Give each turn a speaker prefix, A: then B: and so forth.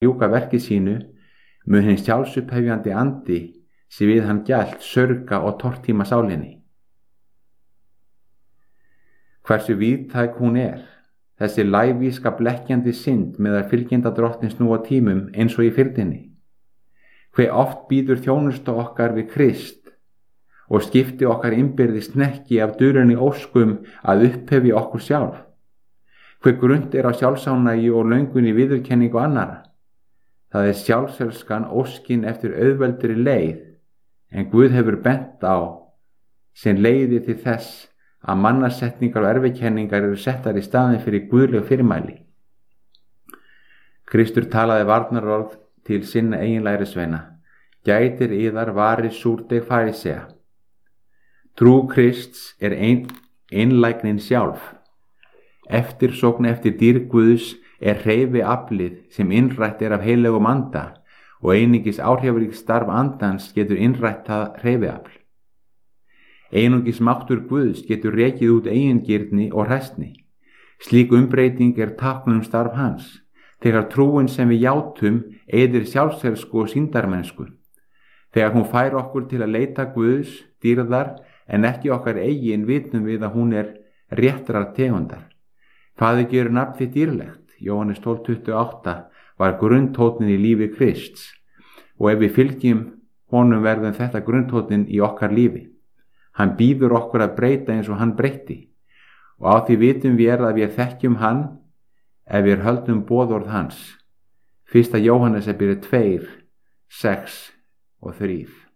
A: ljúka verki sínu, mun hinn sjálfsupphefjandi andi sem við hann gælt sörga og tortíma sálinni. Hversu víðtæk hún er, þessi lævíska blekkjandi synd meðal fylgjenda drottins nú á tímum eins og í fyrndinni. Hve oft býður þjónusta okkar við Krist og skipti okkar innbyrðis hnekki af dulunni óskum að upphefja okkur sjálf. Hve grunnt er á sjálfsánægju og löngun í viðurkenningu annarra. Það er sjálfselskan óskin eftir auðveldri leið, en Guð hefur bent á sem leiði til þess að mannasetningar og erfikenningar eru settar í staðinn fyrir guðleg fyrirmæli. Kristur talaði varnarorð til sinna eigin lærisveina: gætir yðar varið súrdeg farisea. Trú Krists er einlægnin sjálf. Eftirsókn eftir dýrð Guðs er hreyfiaflið sem innrætt er af heilögum anda, og einungis áhrifaríkt starf andans getur innrætt það hreyfiafl. Einungis máttur Guðs getur rekið út eigingirni og hræsni. Slík umbreyting er tákn starf hans, þegar trúin sem við játum eyðir sjálfselsku og sýndarmennsku. Þegar hún fær okkur til að leita Guðs dýrðar en ekki okkar eigin, vitum við að hún er réttrar tegundar. Faðir gerir nafn þitt dýrlegt, Jóhannes 12:28, var grunntótnin í lífi Krists, og ef við fylgjum honum verðum þetta grunntótnin í okkar lífi. Hann býður okkur að breyta eins og hann breytti, og á því vitum við að við þekkjum hann ef við höldum boðorð hans. 1. Jóhannesarbréf 2:6 og 3.